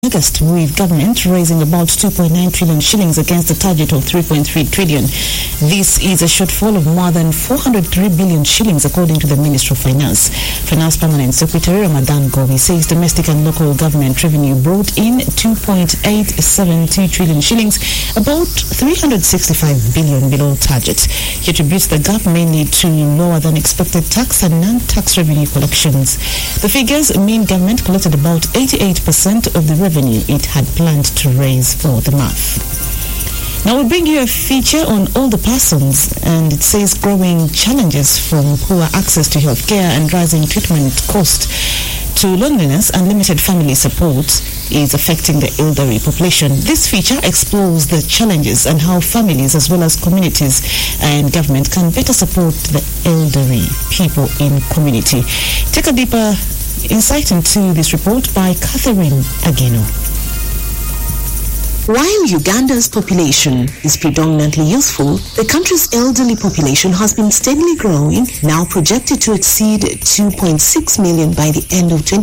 August, with government raising about 2.9 trillion shillings against a target of 3.3 trillion. This is a shortfall of more than 403 billion shillings, according to the Ministry of Finance. Finance Permanent Secretary Ramadan Govi says domestic and local government revenue brought in 2.872 trillion shillings, about 365 billion below target. He attributes the gap mainly to lower than expected tax and non-tax revenue collections. The figures mean government collected about 88% of the revenue it had planned to raise for the month. Now we'll bring you a feature on older persons, and it says growing challenges from poor access to healthcare and rising treatment cost to loneliness and limited family support is affecting the elderly population. This feature explores the challenges and how families as well as communities and government can better support the elderly people in community. Take a deeper insight into this report by Catherine Ageno. While Uganda's population is predominantly youthful, the country's elderly population has been steadily growing, now projected to exceed 2.6 million by the end of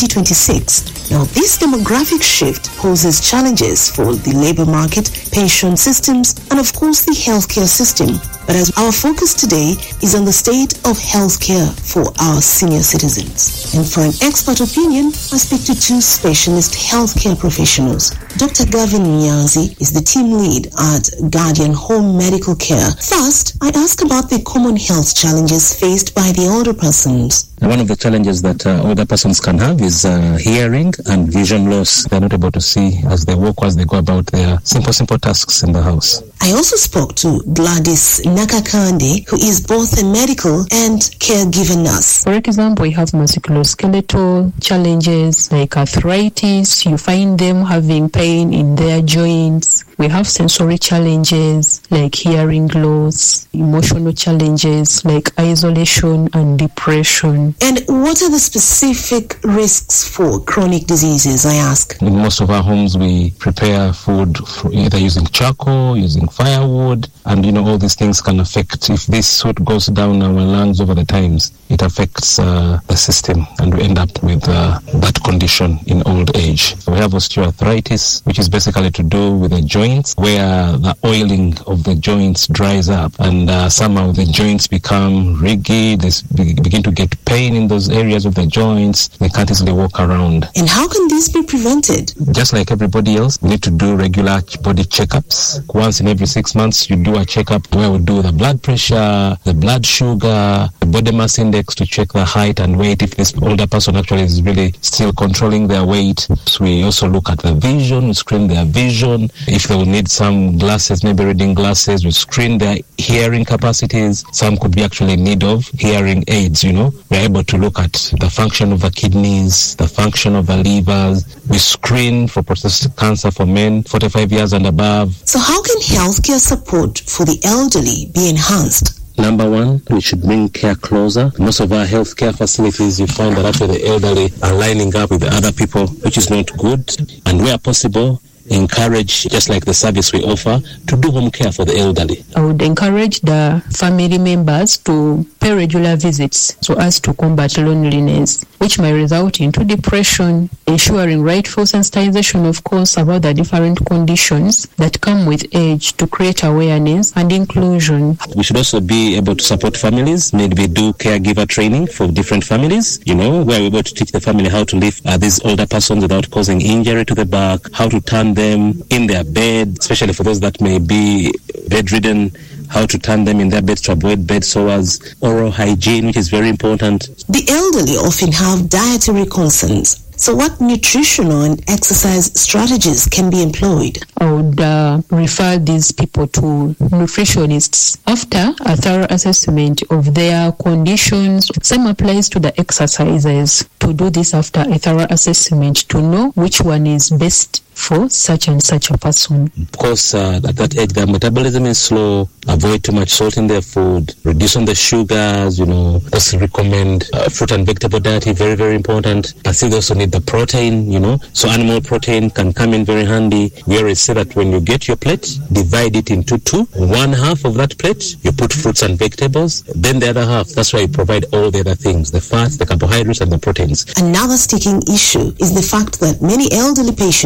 2026. Now, this demographic shift poses challenges for the labor market, pension systems, and of course the healthcare system. But as our focus today is on the state of healthcare for our senior citizens. And for an expert opinion, I speak to two specialist healthcare professionals. Dr. Gavin Nyanzi is the team lead at Guardian Home Medical Care. First, I ask about the common health challenges faced by the older persons. One of the challenges that older persons can have is hearing and vision loss. They're not able to see as they walk, as they go about their simple tasks in the house. I also spoke to Gladys Nakakande, who is both a medical and caregiver nurse. For example, we have musculoskeletal challenges like arthritis. You find them having pain in their joints. We have sensory challenges like hearing loss, emotional challenges like isolation and depression. And what are the specific risks for chronic diseases, I ask? In most of our homes, we prepare food either using charcoal, using firewood, and all these things can affect. If this soot goes down our lungs over the times, it affects the system, and we end up with that condition in old age. So we have osteoarthritis, which is basically to do with the joints, where the oiling of the joints dries up, and somehow the joints become rigid. They begin to get pain in those areas of the joints. They can't easily walk around. And how can this be prevented? Just like everybody else, we need to do regular body checkups. Once in every 6 months, you do a checkup where we do the blood pressure, the blood sugar, the body mass index to check the height and weight. If this older person actually is really still controlling their weight. So we also look at the vision, we screen their vision. If they will need some glasses, maybe reading glasses, we screen their hearing capacities. Some could be actually in need of hearing aids, We're able to look at the function of the kidneys, the function of the livers. We screen for prostate cancer for men 45 years and above. So how can healthcare support for the elderly be enhanced? Number one, we should bring care closer. Most of our healthcare facilities, you find that actually the elderly are lining up with the other people, which is not good. And where possible, encourage, just like the service we offer, to do home care for the elderly. I would encourage the family members to pay regular visits so as to combat loneliness, which may result into depression, ensuring rightful sensitization, of course, about the different conditions that come with age to create awareness and inclusion. We should also be able to support families, maybe do caregiver training for different families, where we're able to teach the family how to live these older persons without causing injury to the back, how to turn them in their bed, especially for those that may be bedridden, how to turn them in their beds to avoid bed sores, oral hygiene, which is very important. The elderly often have dietary concerns. So what nutritional and exercise strategies can be employed? I would refer these people to nutritionists after a thorough assessment of their conditions. Same applies to the exercises. To do this after a thorough assessment to know which one is best for such and such a person. Of course, at that age, their metabolism is slow. Avoid too much salt in their food. Reduce on the sugars, Also recommend fruit and vegetable diet, very, very important. I think they also need the protein, So animal protein can come in very handy. We always say that when you get your plate, divide it into two. One half of that plate, you put fruits and vegetables. Then the other half, that's why you provide all the other things, the fats, the carbohydrates, and the proteins. Another sticking issue is the fact that many elderly patients have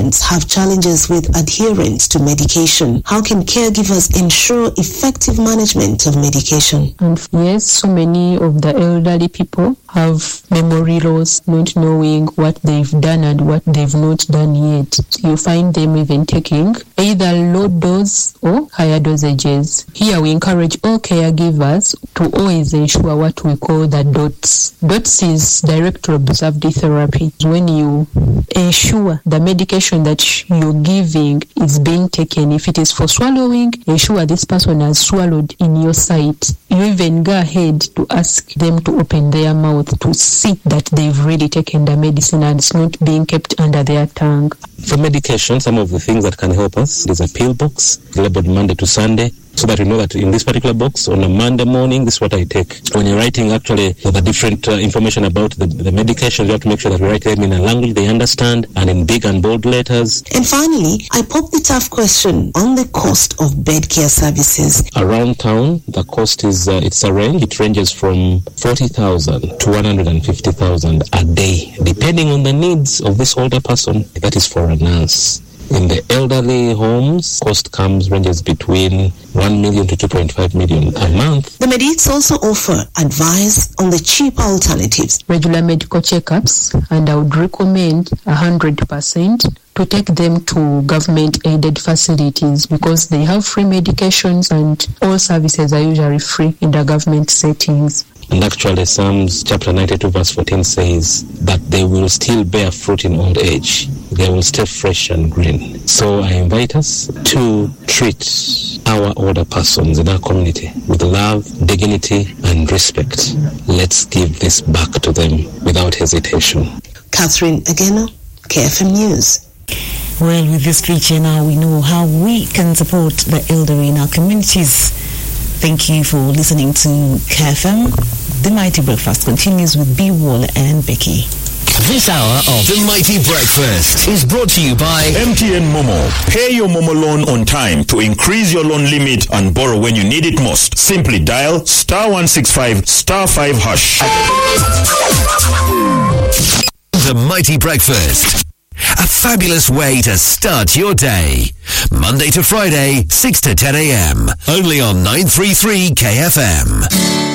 have challenges with adherence to medication. How can caregivers ensure effective management of medication? And yes, so many of the elderly people have memory loss, not knowing what they've done and what they've not done yet. You find them even taking either low dose or higher dosages. Here we encourage all caregivers to always ensure what we call the DOTS. DOTS is direct observed therapy. When you ensure the medication that you're giving is being taken, if it is for swallowing, ensure this person has swallowed in your sight. You even go ahead to ask them to open their mouth to see that they've really taken the medicine and it's not being kept under their tongue. For medication, some of the things that can help us is a pill box labeled Monday to Sunday, so that we know that in this particular box on a Monday morning, this is what I take. When you're writing actually the different information about the medication, you have to make sure that we write them in a language they understand and in big and bold letters. And finally, I pop the tough question on the cost of bed care services. Around town, the cost is, it's a range. It ranges from 40,000 to 150,000 a day, depending on the needs of this older person. That is for a nurse. In the elderly homes, cost ranges between 1 million to 2.5 million a month. The Medics also offer advice on the cheaper alternatives. Regular medical checkups, and I would recommend 100% to take them to government-aided facilities because they have free medications and all services are usually free in the government settings. And actually, Psalms chapter 92 verse 14 says that they will still bear fruit in old age. They will stay fresh and green. So I invite us to treat our older persons in our community with love, dignity, and respect. Let's give this back to them without hesitation. Catherine Ageno, KFM News. Well, with this feature now, we know how we can support the elderly in our communities. Thank you for listening to KFM. The Mighty Breakfast continues with B. Wall and Becky. This hour of The Mighty Breakfast is brought to you by MTN Momo. Pay your Momo loan on time to increase your loan limit and borrow when you need it most. Simply dial *165 *5 hash. The Mighty Breakfast. A fabulous way to start your day. Monday to Friday, 6 to 10 a.m. Only on 933 KFM.